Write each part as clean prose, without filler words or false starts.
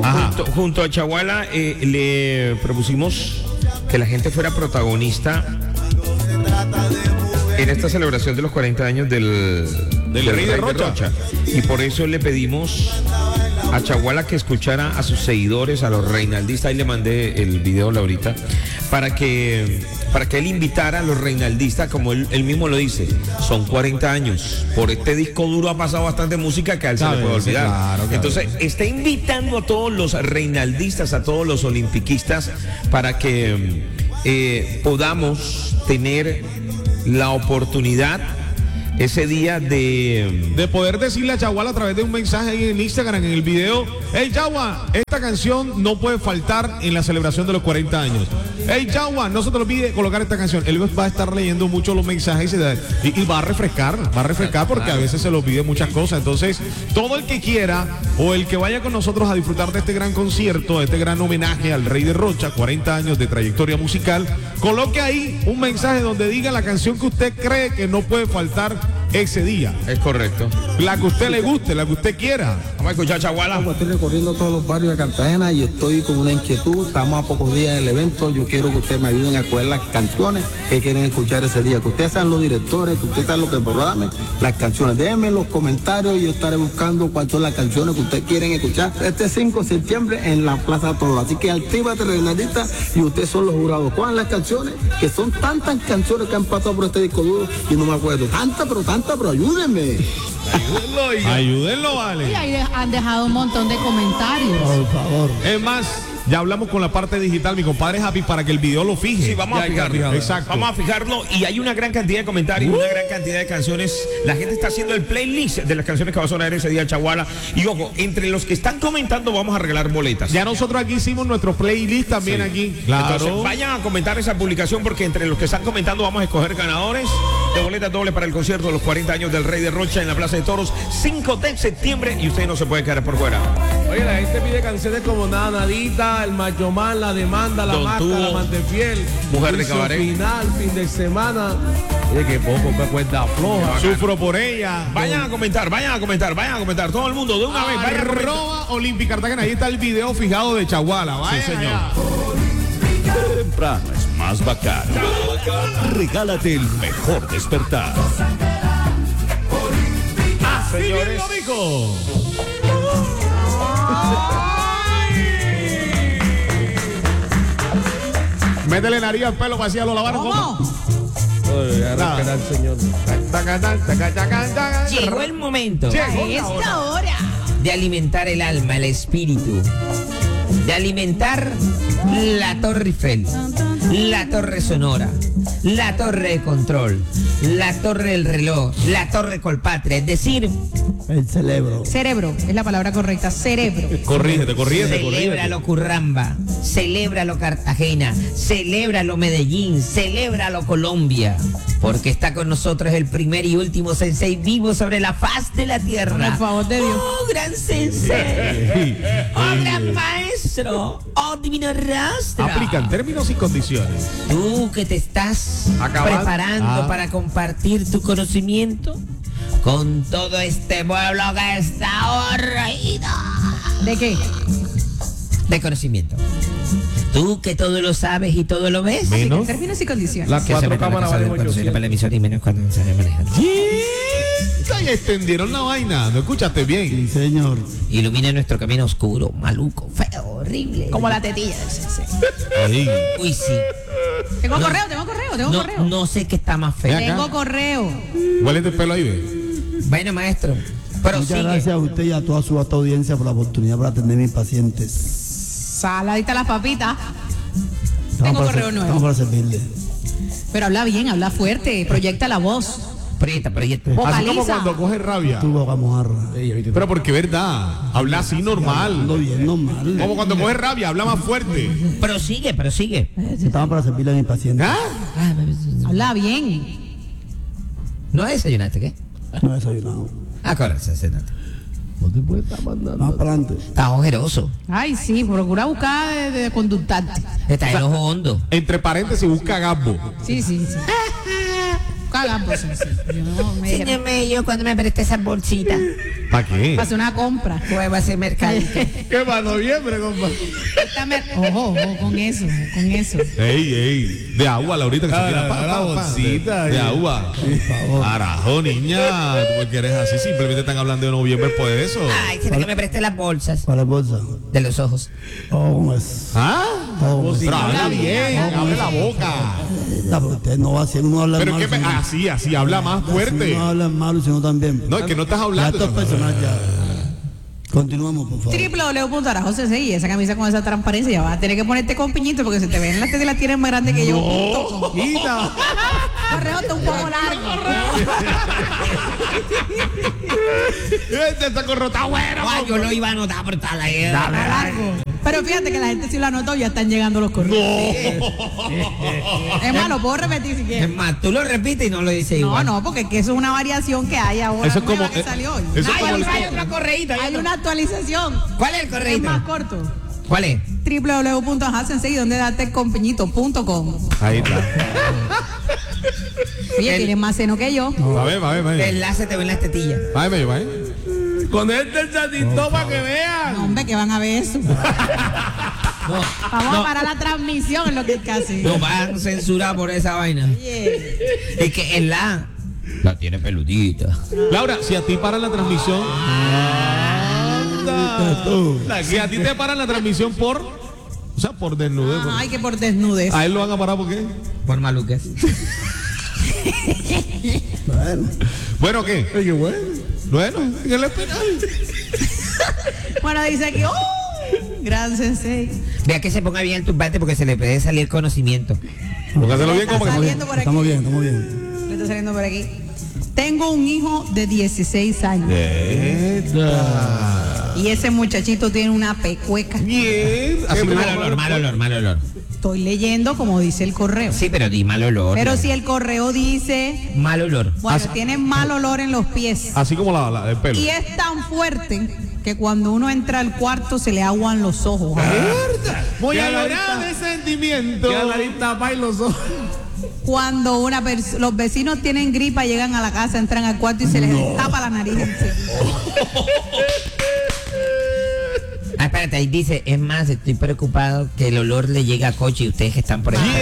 Junto a Chaguala le propusimos que la gente fuera protagonista en esta celebración de los 40 años del Rey de Rocha. Y por eso le pedimos a Chaguala que escuchara a sus seguidores, a los reinaldistas. Ahí le mandé el video, Laurita, para que él invitara a los reinaldistas, como él mismo lo dice. Son 40 años. Por este disco duro ha pasado bastante música que a él se le puede olvidar. Claro. Entonces, está invitando a todos los reinaldistas, a todos los olimpiquistas, para que podamos tener la oportunidad ese día de poder decirle a Chaguala a través de un mensaje ahí en Instagram, en el video: hey Chagua, esta canción no puede faltar en la celebración de los 40 años. Hey Chagua, no se te olvide colocar esta canción. Él va a estar leyendo mucho los mensajes y va a refrescar porque a veces se le olvide muchas cosas. Entonces, todo el que quiera o el que vaya con nosotros a disfrutar de este gran concierto, de este gran homenaje al Rey de Rocha, 40 años de trayectoria musical, coloque ahí un mensaje donde diga la canción que usted cree que no puede faltar ese día. Es correcto. La que a usted le guste, la que usted quiera. Vamos a escuchar Chaguala. Estoy recorriendo todos los barrios de Cartagena y estoy con una inquietud. Estamos a pocos días del evento. Yo quiero que ustedes me ayuden a coger las canciones que quieren escuchar ese día. Que ustedes sean los directores, que ustedes sean los que programen las canciones. Déjenme en los comentarios y yo estaré buscando cuáles son las canciones que ustedes quieren escuchar este 5 de septiembre en la Plaza Toro. Así que actívate, reinaldista, y ustedes son los jurados. ¿Cuáles las canciones? Que son tantas canciones que han pasado por este disco duro y no me acuerdo. Pero ayúdenme. Ayúdenlo, vale. Y ahí han dejado un montón de comentarios. Por favor. Es más, ya hablamos con la parte digital, mi compadre Happy, para que el video lo fije. Sí, vamos a fijarlo. Exacto. Vamos a fijarlo, y hay una gran cantidad de comentarios, una gran cantidad de canciones. La gente está haciendo el playlist de las canciones que va a sonar ese día, Chaguala. Y ojo, entre los que están comentando vamos a regalar boletas. Ya nosotros aquí hicimos nuestro playlist también aquí. Claro. Entonces vayan a comentar esa publicación, porque entre los que están comentando vamos a escoger ganadores de boletas dobles para el concierto de los 40 años del Rey de Rocha en la Plaza de Toros, 5 de septiembre, y usted no se puede quedar por fuera. Oye, la gente pide canciones como Nada Nadita, El Macho Man, La Demanda, La Marca, La Mantefiel, Mujer de Cabaret, Final, Fin de Semana. Oye, que poco me cuenta floja. Sufro por ella. Vayan a comentar. Todo el mundo de una vez. Arroba Olympic Cartagena. Ahí está el video fijado de Chaguala. Vaya, sí, señor. Temprano es más bacán. Regálate el mejor despertar. Señores, dijo. Métele nariz al pelo para así lo lavaron. ¿Cómo? Llegó el momento A esta hora. de alimentar el alma, el espíritu, de alimentar la Torre Eiffel, la Torre Sonora, la Torre de Control, la Torre del Reloj, la Torre Colpatria, es decir, El cerebro. Cerebro, es la palabra correcta, cerebro. Corrígete. celébralo Curramba, celébralo Cartagena, celébralo Medellín, celébralo Colombia, porque está con nosotros el primer y último sensei vivo sobre la faz de la tierra. Por favor de Dios. ¡Oh, gran sensei! ¡Oh, gran maestro! ¡Oh, divino rastro! Aplican términos y condiciones. Tú que te estás preparando para compartir tu conocimiento con todo este pueblo que está horrido. ¿De qué? De conocimiento. Tú que todo lo sabes y todo lo ves. Menos. Términos y condiciones. Las Que se 4 meta en la cámaras casa del valen cuando se 800. para el emisor y menos cuando se manejando. Ya extendieron la vaina. ¿No escuchaste bien? Sí, señor. Ilumina nuestro camino oscuro, maluco, feo, horrible. Como la tetilla del sensei. Ahí. Uy, sí. Tengo No. correo. No sé qué está más feo. Tengo correo. Huélete el pelo ahí, ve. Bueno, maestro. Pero Muchas gracias a usted y a toda su vasta audiencia por la oportunidad para atender a mis pacientes. Saladita las papitas. Tengo correo nuevo. Estamos para servirle. Pero habla bien, habla fuerte, proyecta la voz. Proyecta. Así como Vocaliza. cuando coge rabia. Tu boca mojarra. Pero porque verdad, habla así Ando normal. bien, normal. Como cuando coge rabia, habla más fuerte. Prosigue. Estamos para servirle a mis pacientes. ¿Ah? Habla bien. ¿No desayunaste, qué? No he desayunado. Acuérdate, No te puedes estar mandando. Vamos para adelante. Está ojeroso. Ay, sí, procura buscar de conductarte. Está en ojo hondo. Entre paréntesis, busca Gambo. Sí. Cagan, pues, sí. Yo no me dijeron. Enséñame yo cuando me preste esa bolsita. ¿Para qué? Para hacer una compra. Pues va a ser mercadito. ¿Qué para noviembre, compa? Ojo, con eso. Ey, de agua, Laurita, que se tira la bolsita, de agua. Carajo, niña, tú porque eres así, simplemente están hablando de noviembre por eso. Ay, quiero que me preste las bolsas ¿Cuál es bolsa? de los ojos. ¿Cómo es? ¿Ah? ¿Cómo es? Pero habla bien, abre la boca. Pero usted no va a hacer, uno habla Pero mal. es que así habla más fuerte. No habla mal, sino también. No, es que no estás Ya hablando. estos personajes ya. Continuamos, por favor. www.arajose6 esa camisa con esa transparencia ya vas a tener que ponerte con piñito porque se te ven las tetas y las tienes más grandes que yo. Quita. Correo está un poco largo. Este tacorro está bueno. Ay, yo lo iba a anotar por tal ahí. Está largo. Pero fíjate que la gente sí lo anotó y ya están llegando los correos. Es más, lo puedo repetir si Es quieres. más, tú lo repites y no lo dices igual. No, porque es que eso es una variación que hay ahora. Eso es nueva como- que salió hoy. eso es Ay, como hay, el- hay otro correíto. Hay una actualización. ¿Cuál es el Es correíto? más corto. ¿Cuál es? www.ajasense y donde date con piñito.com. Ahí está. Oye, tienes más seno que yo. Va a ver. El enlace te ve en las tetillas. Va. Conecta el chatito para que vean. No, hombre, que van a ver eso. Vamos a parar la transmisión en lo que es casi. Nos van a censurar por esa vaina. Es que en la tiene peludita. Laura, si a ti paran la transmisión. Si a ti te paran la transmisión por. O sea, por desnudez. Ay, que por desnudez. A él lo van a parar por qué. Por maluques. Bueno, ¿qué? Qué bueno. Bueno, en el penal. Bueno, dice aquí, ¡oh! Gran sensei. Vea que se ponga bien el turbante porque se le puede salir conocimiento. Póngaselo bien Está como que. saliendo por aquí. Estamos bien. Le está saliendo por aquí. Tengo un hijo de 16 años. Y ese muchachito tiene una pecueca. Bien. Así Mal mismo. olor, mal olor. Estoy leyendo como dice el correo. Sí, pero di mal olor. Pero si el correo dice, Mal olor. bueno, tiene mal olor en los pies. Así como el pelo. Y es tan fuerte que cuando uno entra al cuarto se le aguan los ojos. Voy a Ya la llorar de lista. sentimiento. Ya la lista pa' y los ojos. Cuando los vecinos tienen gripa, llegan a la casa, entran al cuarto y se les tapa la nariz. Ah, espérate, ahí dice, es más, estoy preocupado que el olor le llegue a Coche y ustedes que están por ahí.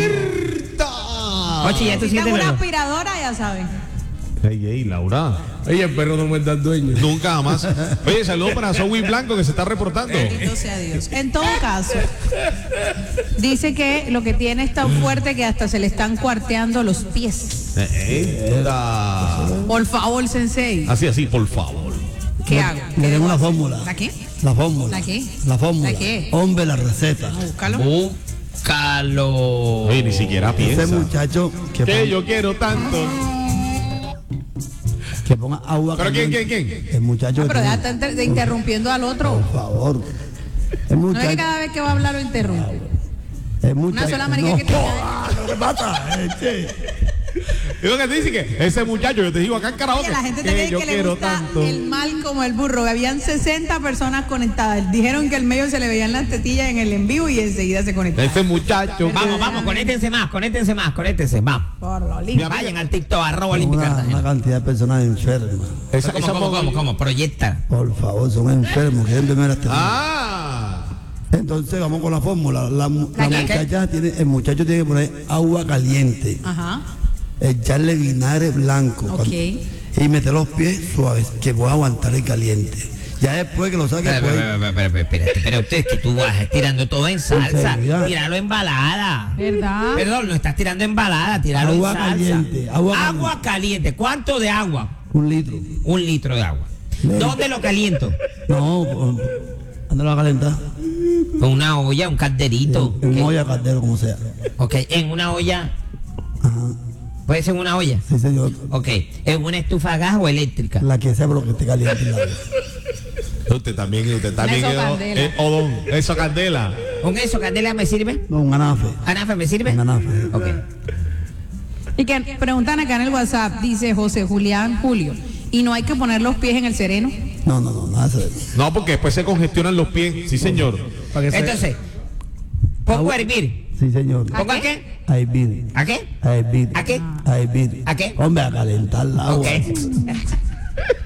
Coche, ya tú Si sientes tengo el una olor. aspiradora, ya saben. Ey, Laura. Oye, el perro no muerde al dueño. Nunca jamás. Oye, saludos para Zoe Blanco que se está reportando. Bendito sea Dios. En todo caso, dice que lo que tiene es tan fuerte que hasta se le están cuarteando los pies. Por favor, sensei, Así, por favor. ¿qué hago? Le tengo una fórmula. ¿La qué? La fórmula. ¿La qué? La fórmula. ¿La qué? Hombre, la receta. Búscalo. Búscalo. Oye, ni siquiera piensa. Ese muchacho que Que ponga, yo quiero tanto. que ponga agua ¿Pero quién? caliente. El muchacho. Ah, pero que deja de estar interrumpiendo al otro. por favor. El No es que muchacho. cada vez que va a hablar lo interrumpe. El muchacho. Una sola marica que te ¿Qué pasa? Es lo que te dice que ese muchacho, yo te digo acá en karaoke, Oye, la gente que te yo dice que le quiero gusta tanto. el mal como el burro. Habían 60 personas conectadas. Dijeron que el medio se le veían las tetillas en el en vivo y enseguida se conectaron. Ese muchacho. Vamos, conéctense más, vamos. Por lo lindo. Vayan al TikTok, @Olympic Una Cartagena. cantidad de personas enfermas. ¿Cómo? Proyecta. Por favor, son enfermos. Quieren beber hasta Ah. Entonces vamos con la fórmula. La qué? muchacha tiene, el muchacho tiene que poner agua caliente, Ajá. echarle vinagre blanco Ok. y meter los pies suaves, que pueda aguantar el caliente. Ya después que lo saque, pues, Pero usted que tú vas tirando todo en salsa. Sinceridad. Tíralo en balada. ¿Verdad? Perdón, no estás tirando en balada, tíralo Agua en salsa. caliente, agua Agua caliente. ¿Cuánto de agua? 1 litro. 1 litro de agua. ¿Dónde lo caliento? No, ¿dónde lo va a calentar? Con una olla, un calderito. En ¿Qué? una olla caldero, como sea. Ok, en una olla. Ajá. ¿Puede ser en una olla? Sí, señor. Ok, ¿en una estufa a gas o eléctrica? La que sea, pero que esté caliente el agua. Usted también Eso candela. odón. Eso candela. ¿Con eso, candela, me sirve? No, un anafe. ¿Anafe me sirve? Un anafe. Ok. Y que preguntan acá en el WhatsApp, dice José Julián Julio, ¿y no hay que poner los pies en el sereno? No, nada de eso. No, porque después se congestionan los pies. Sí, señor. Entonces, pongo a hervir. Sí, señor. ¿Pongo a qué? A hervir. ¿A qué? A hervir. ¿A qué? A hervir. ¿A qué? Hombre, a calentar el agua. Ok.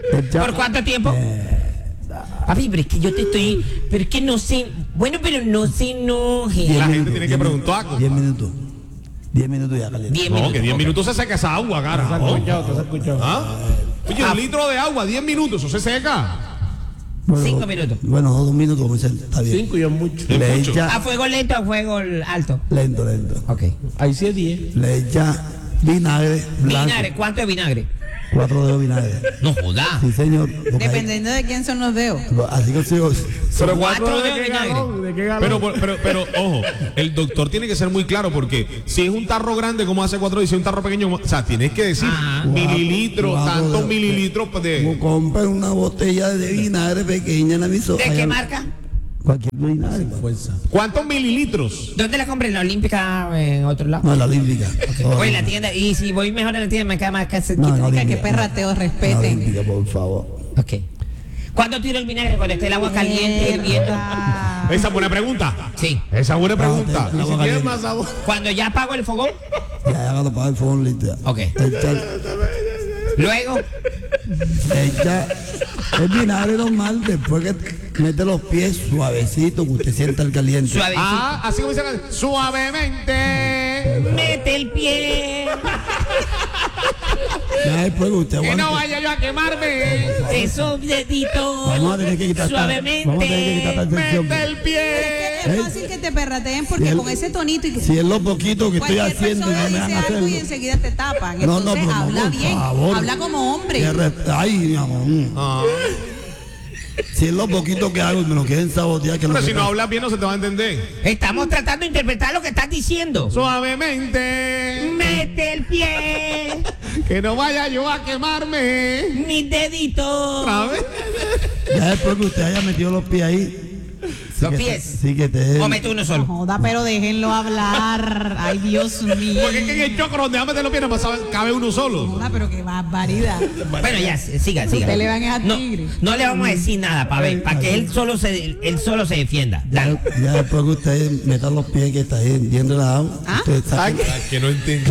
¿Por cuánto tiempo? Papi, pero es que yo te estoy... Pero es que no sé... Bueno, pero no se enoje. La gente tiene que preguntar. 10 minutos. 10 minutos ya caliente. 10 No, minutos. que 10 minutos se seca esa agua, cara. ¿Te has escuchado? ¿Ah? Oye, un litro de agua, 10 minutos, eso se seca. Bueno, 5 minutos. Bueno, 2 minutos, como dicen, está bien. 5 y es mucho. Es Le mucho. echa ¿A fuego lento o a fuego alto? lento. Ok. Ahí sí es 10. Le echa vinagre blanco. Vinagre, ¿cuánto es vinagre? 4 dedos de vinagre. No joda. Sí, señor. porque ahí- Dependiendo de quién son los dedos. así que sigo. Pero 4 ¿de de qué vinagre. galón? ¿De qué galón? Pero, ojo, el doctor tiene que ser muy claro porque si es un tarro grande, como hace 4 y si es un tarro pequeño, o sea, tienes que decir mililitros, Cuatro tantos de- mililitros de... Compra una botella de vinagre pequeña en la emisora. ¿De qué marca? Cualquier vinagre. Fuerza. ¿Cuántos mililitros? ¿Dónde la compré? ¿En la Olímpica en otro lado? No, en la olímpica. Voy a la tienda y si voy mejor a la tienda me queda más casi. No, no, Oiga, Olímpica, qué perrateo, En la respeten. olímpica, por favor. Ok. ¿Cuándo tiro el vinagre? Cuando esté el agua caliente, hirviendo. Mierda. Esa es buena pregunta. Sí. Esa es buena pregunta. El agua caliente. más agua. Cuando ya apago el fogón. Ya cuando paga el fogón listo. Ok. Luego, Echa el vinagre normal después que mete los pies suavecito, que usted sienta el caliente. suavecito. Ah, así como dicen, suavemente. Mete el pie. Ya después que usted Que aguante. no vaya yo a quemarme. Esos deditos. Vamos a tener que quitar suavemente. vamos a tener que quitar esta sección. Mete el pie. Es fácil que te perrateen porque Si él- con ese tonito y que Si es lo poquito que estoy cualquier haciendo y persona no me dice dejan algo y hacerlo. enseguida te tapan. No, Entonces pero no, habla por bien, favor. habla como hombre. Ay, mi amor. Si es lo poquito que hago y me lo quieren sabotear, que Pero lo si que no hablas bien no se te va a entender. Estamos tratando de interpretar lo que estás diciendo. Suavemente. Mete el pie. Que no vaya yo a quemarme. Mis deditos. ¿Otra vez? Ya después que usted haya metido los pies ahí. Los que pies. Sí que te. O mete uno No solo. joda, pero déjenlo hablar. Ay, Dios mío. Porque es que en el chocro donde meter los pies nada más cabe uno solo. Joda, pero qué barbaridad. Bueno, ya, siga. Usted le van a No, tigre. no le vamos a decir nada, para ver, para que él solo se defienda. Dale. Ya después que usted meta los pies que está ahí viendo la agua. ¿Ah? Usted saca- Ay, que no entiendo.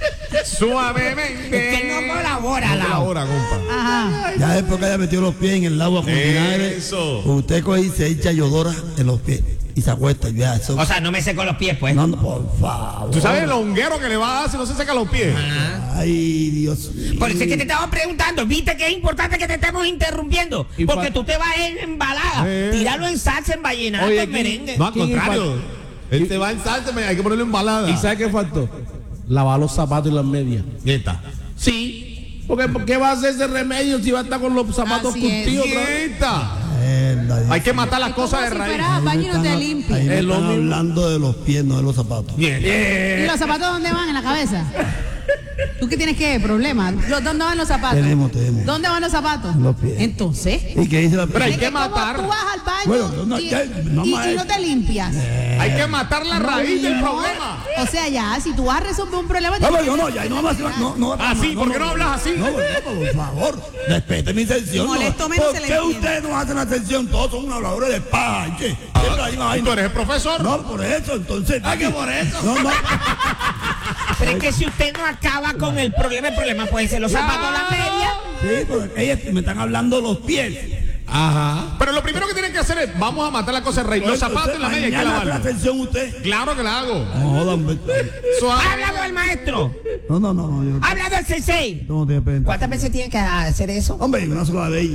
Suavemente. Es que no colabora, Lau. Ahora, compa. Ajá. Ya después que haya metido los pies en el agua con vinagre, Eso. usted coge y se echa yodora en los pies y se acuesta y ya eso. O sea, no me seco los pies, pues. No, no, por favor. ¿Tú sabes el honguero que le va a dar si no se seca los pies? Ay, Dios mío. Por eso es que te estaba preguntando, viste que es importante que te estemos interrumpiendo. Y Porque fa- tú te vas en embalada. Tíralo en salsa, en vallenato, Oye, en merengue. No, al ¿Quién contrario. Él te va en salsa, hay que ponerle embalada. ¿Y sabes qué faltó? Lavar los zapatos y las medias. Nieta. Sí. Porque ¿por qué va a hacer ese remedio si va a estar con los zapatos Así es. curtidos otra vez? Nieta. Mierda, Hay que matar las cosas de Si raíz. fuera baño y no te limpia. Ahí me Es lo están mismo. hablando de los pies, no de los zapatos. ¿Y los zapatos dónde van? ¿En la cabeza? ¿Tú qué tienes que problema? ¿Dónde van los zapatos? Tenemos. ¿Dónde van los zapatos? Los pies. Entonces. ¿Y qué dice la Pero hay es que como matar. Tú vas al baño Bueno, no, y, ya, no y más. no te limpias. Hay que matar la raíz del No, problema. O sea, ya, si tú vas a resolver un problema. No, tienes pero que- no, ya no más. No, Ah, sí, ¿por qué no hablas así? No, por favor, respete mi sección. Molesto menos ¿Por se le qué entiende. ustedes no hacen la sección? Todos son unos habladores de paja. Che. Siempre la misma ¿Tú vaina. eres el profesor? No, por eso, entonces. ¿Ah, que por eso? No, no. Pero es que si usted no acaba con el problema puede ser los zapatos, la media. Sí, porque ellos me están hablando de los pies. Ajá. Pero lo primero que tienen que hacer es, vamos a matar la cosa de raíz. Los zapatos y la media hay que Mañana hace la lavarlos. sección usted. Claro que la hago. No, jodan. Suave. Habla con el maestro. No, yo Habla del sensei. no te presento. ¿Cuántas veces tiene que hacer eso? Hombre, una sola vez.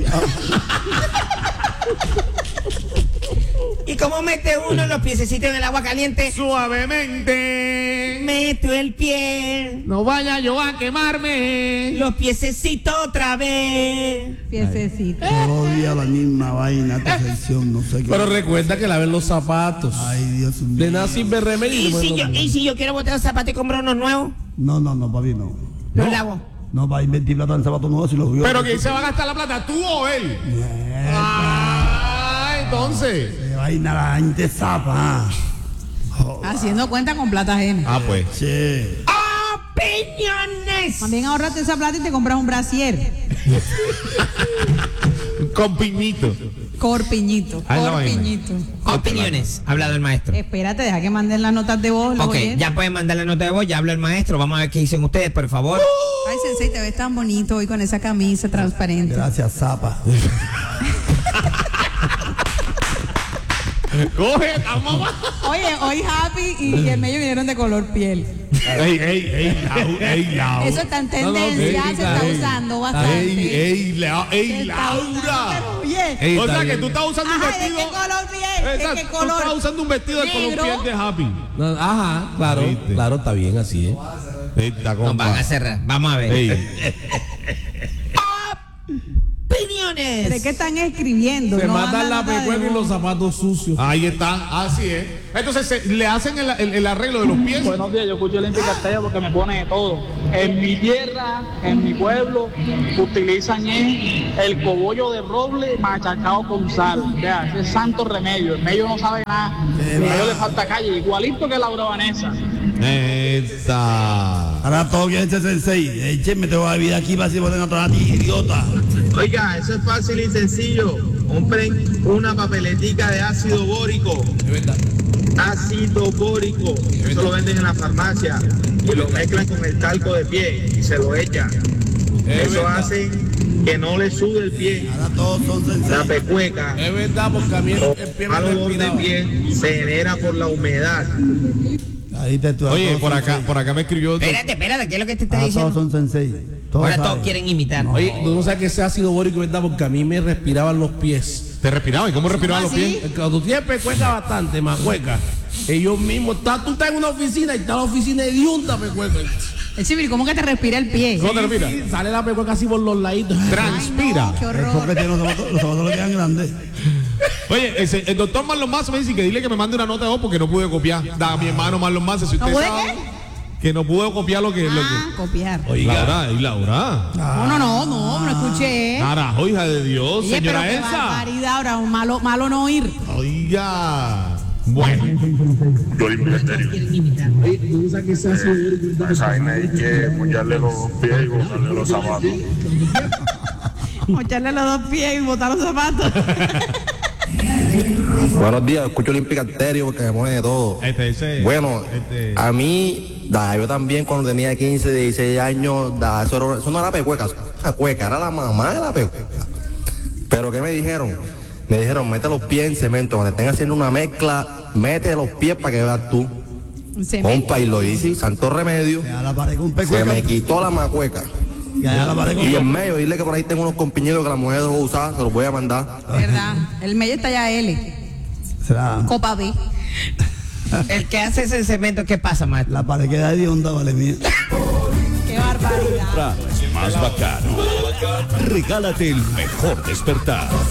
¿Y cómo mete uno los piececitos en el agua caliente? Suavemente. Meto el pie. No vaya yo a quemarme. Los piececitos otra vez. Piececito. Todos los días la misma vaina, esta sección, no sé qué. Pero recuerda que laven los zapatos. Ay, Dios mío. De nada sirve remedio. ¿Y si yo quiero botar los zapatos y comprar unos nuevos? No, papi, no. Los lavo. No va a invertir plata en zapatos nuevos si los vio. Pero ¿quién se va a gastar la plata? ¿Tú o él? Ah, entonces. Qué vaina la gente zapa. Haciendo cuenta con plata ajena. Ah, pues. Che. ¡Opiniones! También ahorrate esa plata y te compras un brasier. Con piñito. Corpiñito. Ah, la vaina. Corpiñito. Opiniones, ha hablado el maestro. Espérate, deja que manden las notas de voz. los Ok, oyentes. ya pueden mandar la nota de voz, ya habló el maestro. Vamos a ver qué dicen ustedes, por favor. Ay, Sensei, te ves tan bonito hoy con esa camisa transparente. Gracias, Zapa. Coge a mamá. Oye, hoy Happy y el medio vinieron de color piel. Ey, Laura. Eso está en tendencia, se está usando bastante. Ey, Se está usando, Laura. pero bien. O sea que tú estás usando un Ajá, ¿de vestido. qué color piel? ¿De qué Tú color? estás usando un vestido de color ¿Negro? piel de Happy. No, ajá, claro, ¿Viste? claro, está bien así, Esta Nos van a compa. cerrar. Vamos a ver. Ey. Opiniones. ¿De qué están escribiendo? Se No matan mandan la nota de pecueca y voz. los zapatos sucios. Ahí está, así es. Entonces le hacen el arreglo de los pies. Buenos días, yo escucho el Impicastella porque me pone de todo. En mi tierra, en mi pueblo, utilizan el cogollo de roble machacado con sal. Ya, ese es santo remedio. El medio no sabe nada. El medio le falta calle, igualito que Laura Vanessa. Esta. Ahora todo bien ese sensei. Écheme, te voy a vivir aquí para si ponen otra a ti, idiota. Oiga, eso es fácil y sencillo. Compren una papeletica de ácido bórico. Ácido bórico. Eso lo venden en la farmacia. Y lo mezclan con el talco de pie y se lo echan. Eso hace que no le sude el pie. Ahora todos son sensei. La pecueca Es verdad, porque a mí el pie me o dolor de respiraba. pie se genera por la humedad. Ahí te tú. Oye, todos por son acá me escribió. Espérate, ¿qué es lo que te está Ahora todos diciendo? son sensei. Todos Ahora todos saben. quieren imitar. Oye, tú no sabes que ese ácido bórico es verdad, porque a mí me respiraban los pies. ¿Te respiraba? ¿Y cómo respiraban los pies? Cuando tú tienes pecueca bastante, macueca, ellos mismos, tú estás en una oficina y está la oficina de Diunta, pecueca. El civil, ¿cómo que te respira el pie? ¿Cómo te respira? Sí, sale la pecueca así por los laditos. Transpira. Ay, no, qué Es horror. porque tiene los zapatos le quedan grandes. Oye, el doctor Marlon Mazo me dice que dile que me mande una nota de voz porque no pude copiar. Da a mi hermano Marlon Mazo, si ¿No usted pude sabe que no pude copiar lo que. Copiar. Laura, y Laura. No escuché. Carajo, hija de Dios, Oye, pero señora qué Elsa. barbaridad, ahora un malo no oír. Oiga. Bueno. Yo limpio el estéreo. Esa vaina hay que mollarle los pies y botarle los zapatos. Mocharle los dos pies y botar los zapatos. Buenos días, escucho el Impicastella porque me pone de todo. Bueno, a mí, yo también cuando tenía 15, 16 años, eso no era pecueca, la cueca, era la mamá de la pecueca. Pero ¿qué me dijeron? Me dijeron, mete los pies en cemento, cuando estén haciendo una mezcla, mete los pies para que veas tú. Compa, y lo hice, santo remedio, se me quitó la macueca. Y en medio, dile que por ahí tengo unos compañeros que la mujer dejó usar, se los voy a mandar. ¿Verdad? El medio está ya L. Copa B. El que hace ese cemento, ¿qué pasa, maestro? La pared queda de onda, vale mía. Qué barbaridad. Más bacano. Regálate el mejor despertar.